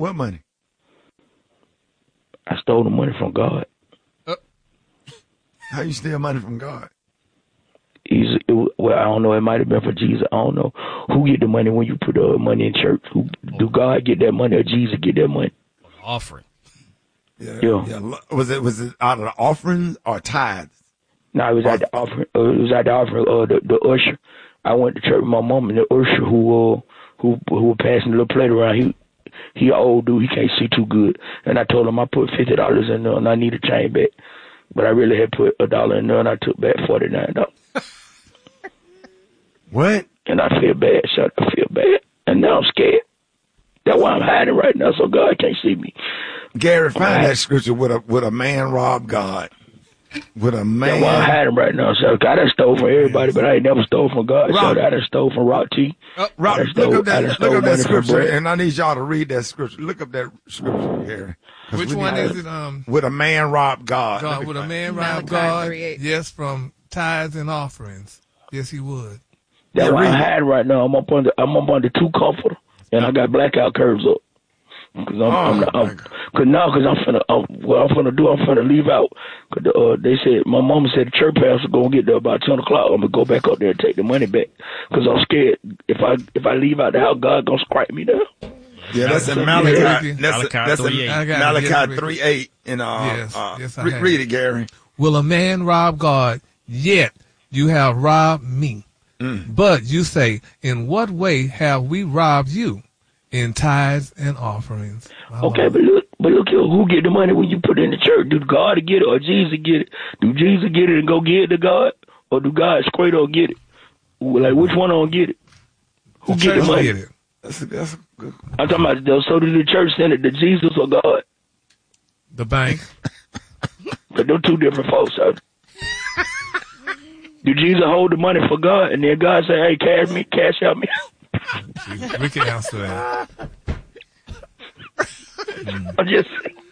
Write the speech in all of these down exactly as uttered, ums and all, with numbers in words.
What money? I stole the money from God. Uh, how you steal money from God? He's, it, well, I don't know. It might have been for Jesus. I don't know who get the money when you put uh, money in church. Who do God get that money or Jesus get that money? Offering. Yeah, yeah. yeah. Was it was it out of the offerings or tithes? No, it was at the offering. Uh, it was at the offering. Uh, the, the usher. I went to church with my mom and the usher who uh, who who was passing the little plate around. He he an old dude. He can't see too good. And I told him I put fifty dollars in there and I need a change back. But I really had put a dollar in there and I took back forty nine dollars. What? And I feel bad, so I feel bad. And now I'm scared. That's why I'm hiding right now, so God can't see me. Gary, find that scripture with a with a man robbed God. With a man. That's why I'm hiding right now, so I done stole from everybody, but I ain't never stole from God. Rob. So I done stole from Rock T. Uh, Rob, I stole, look up that, look up that scripture, Brett. and I need y'all to read that scripture. Look up that scripture, Gary. Which one is it? Um, with a man robbed God. God with a man robbed God. Yes, from tithes and offerings. Yes, he would. That's yeah, why I'm hiding right now. I'm up under I'm up under two comforter, and I got blackout curves up. Cause I'm, oh, I'm, I'm, I'm cause now, cause I'm finna, I'm, what I'm finna do, I'm finna leave out. Cause uh, they said, my mama said the church pastor gonna get there about ten o'clock. I'm gonna go back up there and take the money back. Cause I'm scared if I if I leave out the house, God gonna strike me down. Yeah, that's in Malachi. That's Malachi a, that's three in Malachi three eight. And uh, yes, uh yes, I re- have. read it, Gary. Will a man rob God? Yet you have robbed me. Mm. But you say, in what way have we robbed you? In tithes and offerings. My Okay, Lord. but look, but look here, who get the money when you put it in the church? Do God get it or Jesus get it? Do Jesus get it and go give it to God, or do God straight up get it? Like which one don't get it? Who The get the church money? get it. That's a, that's a good. I'm talking about. the- So did the church send it to Jesus or God? The bank. But they're two different folks. So. Do Jesus hold the money for God, and then God say, "Hey, cash me, cash out me"? We can answer that. I'm just.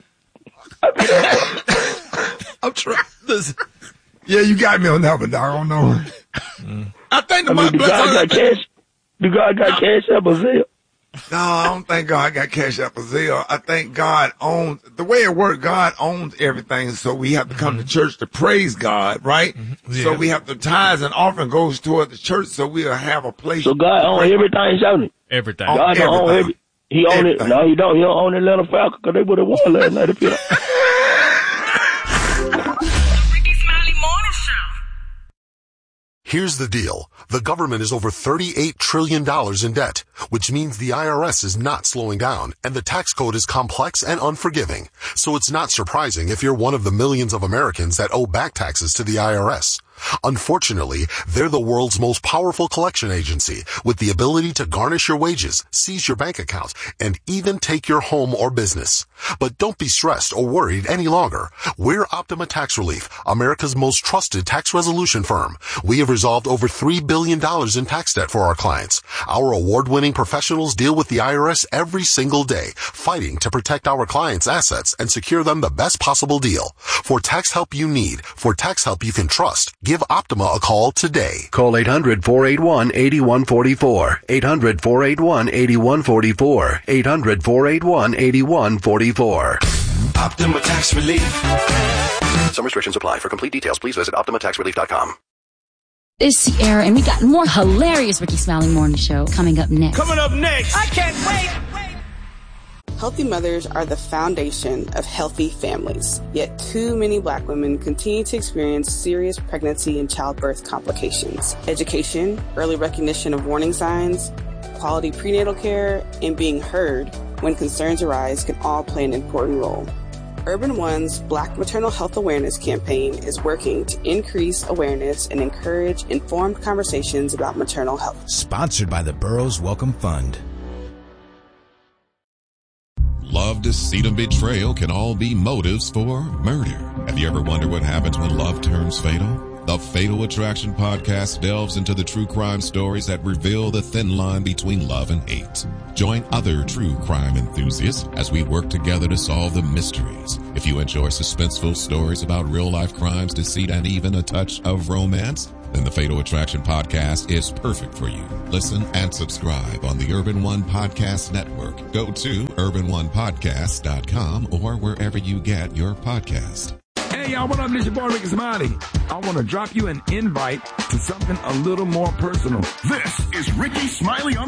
I'm trying. Listen. Yeah, you got me on that one, dog. I don't know. Mm. I think the I mean, money. do God got cash? Do God got cash out or Zelle? No, I don't think God got cash out for Zelle. I think God owns, the way it works, God owns everything. So we have to come mm-hmm. to church to praise God, right? Mm-hmm. Yeah. So we have to tithes and offering goes toward the church, so we'll have a place. So God owns everything, shouting. Everything. God don't own every. He own it. No, he don't. He don't own Atlanta Falcons because they would have won last night if he. Here's the deal. The government is over thirty-eight trillion dollars in debt, which means the I R S is not slowing down, and the tax code is complex and unforgiving. So it's not surprising if you're one of the millions of Americans that owe back taxes to the I R S. Unfortunately, they're the world's most powerful collection agency with the ability to garnish your wages, seize your bank account, and even take your home or business. But don't be stressed or worried any longer. We're Optima Tax Relief, America's most trusted tax resolution firm. We have resolved over three billion dollars in tax debt for our clients. Our award-winning professionals deal with the I R S every single day, fighting to protect our clients' assets and secure them the best possible deal. For tax help you need, for tax help you can trust, give Optima a call today. Call eight hundred, four eight one, eight one four four. eight hundred, four eight one, eight one four four. eight hundred, four eight one, eight one four four. Optima Tax Relief. Some restrictions apply. For complete details, please visit optima tax relief dot com. It's Sierra, and we got more hilarious Ricky Smiley Morning Show coming up next. Coming up next. I can't wait. Healthy mothers are the foundation of healthy families. Yet too many black women continue to experience serious pregnancy and childbirth complications. Education, early recognition of warning signs, quality prenatal care, and being heard when concerns arise can all play an important role. Urban One's Black Maternal Health Awareness Campaign is working to increase awareness and encourage informed conversations about maternal health. Sponsored by the Burroughs Welcome Fund. Love, deceit, and betrayal can all be motives for murder. Have you ever wondered what happens when love turns fatal? The Fatal Attraction podcast delves into the true crime stories that reveal the thin line between love and hate. Join other true crime enthusiasts as we work together to solve the mysteries. If you enjoy suspenseful stories about real-life crimes, deceit, and even a touch of romance, then the Fatal Attraction Podcast is perfect for you. Listen and subscribe on the Urban One Podcast Network. Go to urban one podcast dot com or wherever you get your podcast. Hey, y'all, what up? This your boy, Ricky Smiley. I want to drop you an invite to something a little more personal. This is Ricky Smiley on